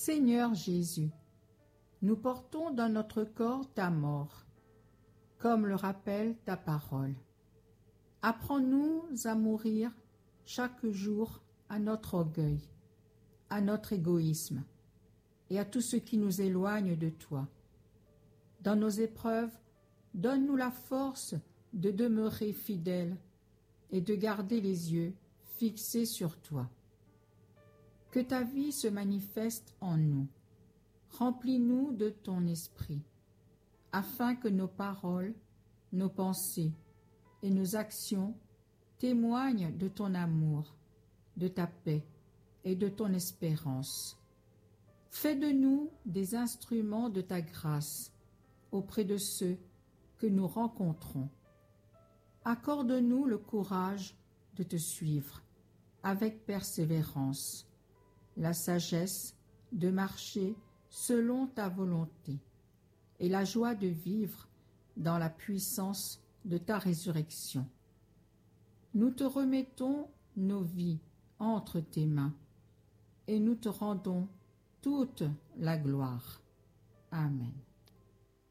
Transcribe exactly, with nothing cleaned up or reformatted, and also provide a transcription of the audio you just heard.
Seigneur Jésus, nous portons dans notre corps ta mort, comme le rappelle ta parole. Apprends-nous à mourir chaque jour à notre orgueil, à notre égoïsme et à tout ce qui nous éloigne de toi. Dans nos épreuves, donne-nous la force de demeurer fidèles et de garder les yeux fixés sur toi. Que ta vie se manifeste en nous. Remplis-nous de ton esprit, afin que nos paroles, nos pensées et nos actions témoignent de ton amour, de ta paix et de ton espérance. Fais de nous des instruments de ta grâce auprès de ceux que nous rencontrons. Accorde-nous le courage de te suivre avec persévérance, la sagesse de marcher selon ta volonté et la joie de vivre dans la puissance de ta résurrection. Nous te remettons nos vies entre tes mains et nous te rendons toute la gloire. Amen.